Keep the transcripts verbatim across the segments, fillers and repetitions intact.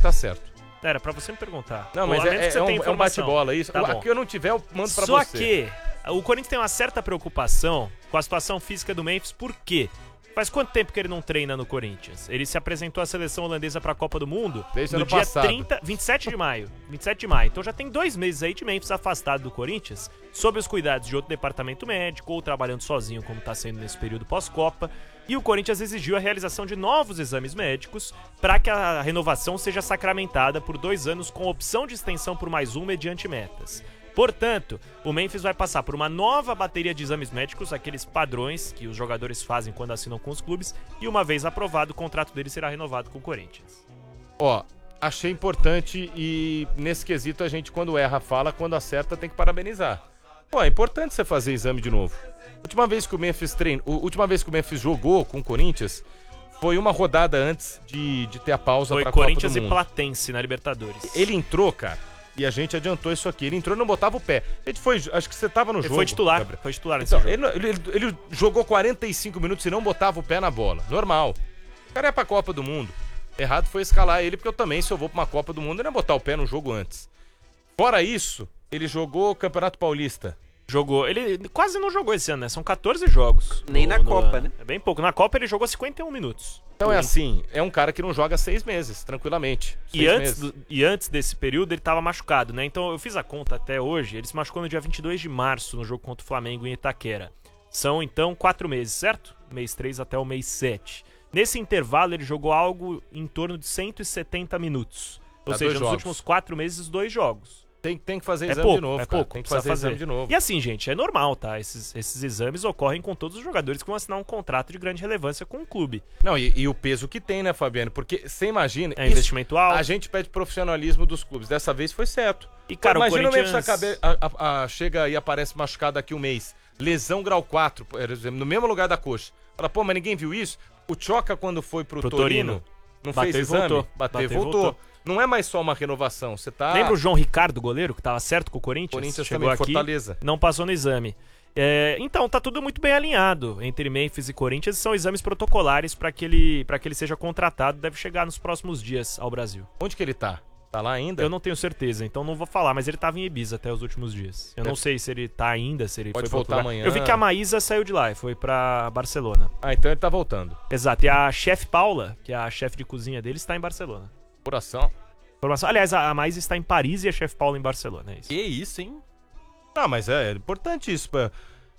tá certo. Era pra você me perguntar. Não, mas Pô, é, é, um, é um bate-bola isso. Tá Aqui eu não tiver, eu mando pra Só você. Só que o Corinthians tem uma certa preocupação com a situação física do Memphis. Por quê? Faz quanto tempo que ele não treina no Corinthians? Ele se apresentou à seleção holandesa pra Copa do Mundo Desde no ano dia passado. trinta, vinte e sete de maio. vinte e sete de maio. Então já tem dois meses aí de Memphis afastado do Corinthians, sob os cuidados de outro departamento médico ou trabalhando sozinho, como tá sendo nesse período pós-Copa. E o Corinthians exigiu a realização de novos exames médicos para que a renovação seja sacramentada por dois anos com opção de extensão por mais um mediante metas. Portanto, o Memphis vai passar por uma nova bateria de exames médicos, aqueles padrões que os jogadores fazem quando assinam com os clubes, e uma vez aprovado, o contrato dele será renovado com o Corinthians. Ó, achei importante e nesse quesito a gente, quando erra, fala, quando acerta, tem que parabenizar. Pô, é importante você fazer exame de novo. Última vez que o Memphis treino, última vez que o Memphis jogou com o Corinthians foi uma rodada antes de, de ter a pausa foi pra Copa do Mundo. Corinthians e Platense na Libertadores. Ele entrou, cara. E a gente adiantou isso aqui. Ele entrou e não botava o pé. Ele foi, acho que você tava no ele jogo. Foi titular, Gabriel. foi titular nesse então, jogo. Ele, ele, ele jogou quarenta e cinco minutos e não botava o pé na bola. Normal. O cara é pra Copa do Mundo. Errado foi escalar ele, porque eu também, se eu vou pra uma Copa do Mundo, eu não ia botar o pé no jogo antes. Fora isso, ele jogou o Campeonato Paulista. Jogou. Ele quase não jogou esse ano, né? São quatorze jogos. Nem no, na no, Copa, né? É bem pouco. Na Copa ele jogou cinquenta e um minutos. Então é assim, é um cara que não joga seis meses, tranquilamente. E Seis antes, meses. do, e antes desse período ele tava machucado, né? Então eu fiz a conta até hoje. Ele se machucou no dia vinte e dois de março no jogo contra o Flamengo em Itaquera. São então quatro meses, certo? Mês três até o mês sete. Nesse intervalo ele jogou algo em torno de cento e setenta minutos. Ou Dá seja, dois nos jogos. últimos quatro meses, dois jogos. Tem, tem que fazer É exame pouco, de novo, é cara. pouco. Tem que precisa fazer, exame de novo. E assim, gente, é normal, tá? Esses, esses exames ocorrem com todos os jogadores que vão assinar um contrato de grande relevância com o clube. Não, e, e o peso que tem, né, Fabiano? Porque você imagina... É isso, investimento alto. A gente pede profissionalismo dos clubes. Dessa vez foi certo. E, cara, imagina o Corinthians... o Memphis acabe, a, a, a, chega e aparece machucado daqui um mês. Lesão grau quatro, por exemplo, no mesmo lugar da coxa. Fala, pô, mas ninguém viu isso? O Choca, quando foi pro, Pro Torino, Torino, não bateu fez e exame? voltou. Bateu e Bateu e voltou. voltou. Não é mais só uma renovação, você tá... Lembra o João Ricardo, goleiro, que tava certo com o Corinthians? Corinthians Chegou também, aqui, Fortaleza. não passou no exame. É, então, tá tudo muito bem alinhado entre Memphis e Corinthians. São exames protocolares para que, ele, pra que ele seja contratado. Deve chegar nos próximos dias ao Brasil. Onde que ele tá? Tá lá ainda? Eu não tenho certeza, então não vou falar, mas ele tava em Ibiza até os últimos dias. Eu Deve... não sei se ele tá ainda, se ele Pode foi voltar pra outro lugar. amanhã. Eu vi que a Maísa saiu de lá e foi pra Barcelona. Ah, então ele tá voltando. Exato, e a chefe Paula, que é a chefe de cozinha dele, está em Barcelona. Coração. Informação. Aliás, a Maísa está em Paris e a chefe Paula em Barcelona, é isso. Que isso, hein? Ah, mas é, é importante isso pra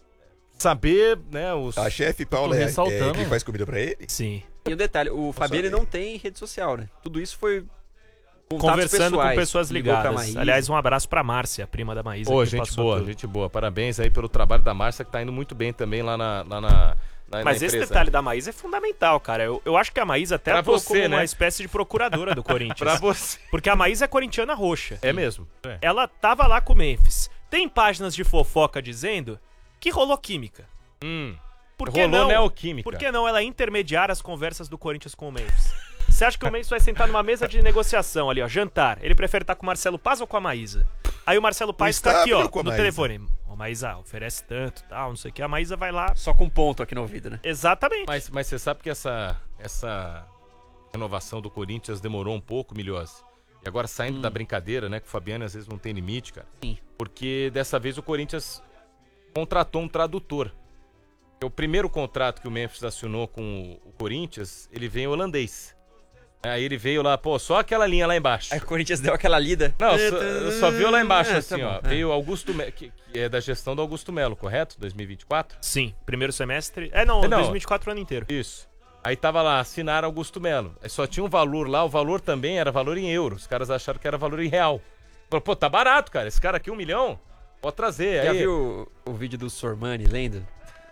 saber, né, os... A chefe Paula é, é ressaltando. quem faz comida pra ele? Sim. E o detalhe, o Fabiano saber. não tem rede social, né? Tudo isso foi contatos Conversando pessoais. com pessoas Ligou pra ligadas. Maísa. Aliás, um abraço pra Márcia, a prima da Maísa. Pô, que gente passou boa, tudo. gente boa. Parabéns aí pelo trabalho da Márcia, que tá indo muito bem também lá na, lá na, na Mas na esse empresa. detalhe da Maísa é fundamental, cara. Eu, eu acho que a Maísa até Pra atuou você, como né? uma espécie de procuradora do Corinthians. Pra você. Porque a Maísa é corintiana roxa. É mesmo. É. Ela tava lá com o Memphis. Tem páginas de fofoca dizendo que rolou química. Hum. Por que Rolou não? neoquímica. Por que não ela intermediar as conversas do Corinthians com o Memphis? Você acha que o Memphis vai sentar numa mesa de negociação ali, ó, jantar? Ele prefere estar com o Marcelo Paz ou com a Maísa? Aí o Marcelo Paz Está tá aqui, ó, ou com a no Maísa? telefone. Ô, Maísa, oferece tanto, tal, não sei o que. A Maísa vai lá. Só com ponto aqui no ouvido, né? Exatamente. Mas, mas você sabe que essa, essa renovação do Corinthians demorou um pouco, Milhose. E agora saindo Hum. da brincadeira, né, que o Fabiano às vezes não tem limite, cara. Sim. Porque dessa vez o Corinthians contratou um tradutor. O primeiro contrato que o Memphis assinou com o Corinthians, ele veio holandês. Aí ele veio lá, pô, só aquela linha lá embaixo. Aí o Corinthians deu aquela lida. Não, só, só viu lá embaixo, É, tá assim, bom, ó. é. Veio Augusto Melo, que, que é da gestão do Augusto Melo, correto? dois mil e vinte e quatro? Sim, primeiro semestre. É, não, Não. dois mil e vinte e quatro o ano inteiro. Isso. Aí tava lá, assinar Augusto Melo. Aí só tinha um valor lá, o valor também era valor em euros. Os caras acharam que era valor em real. Falou, pô, tá barato, cara. Esse cara aqui, um milhão, pode trazer. Já Aí, viu o, o vídeo do Sormani lendo?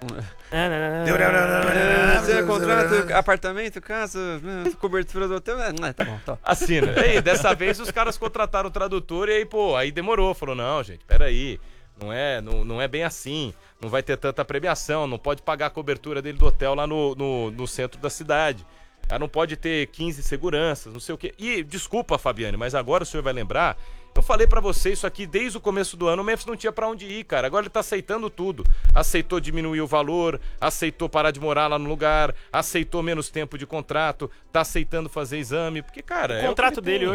Ah, Você contrato, apartamento, casa, cobertura do hotel. Ah, tá bom, tá. assina. E aí, dessa vez os caras contrataram o tradutor e aí, pô, aí demorou. Falou, não, gente, peraí. Não é, não, não é bem assim. Não vai ter tanta premiação. Não pode pagar a cobertura dele do hotel lá no, no, no centro da cidade. Ela não pode ter quinze seguranças, não sei o quê. E, desculpa, Fabiane, mas agora o senhor vai lembrar... Eu falei pra você isso aqui desde o começo do ano, o Memphis não tinha pra onde ir, cara. Agora ele tá aceitando tudo. Aceitou diminuir o valor, aceitou parar de morar lá no lugar, aceitou menos tempo de contrato, tá aceitando fazer exame, porque, cara... O é contrato que ele dele tem.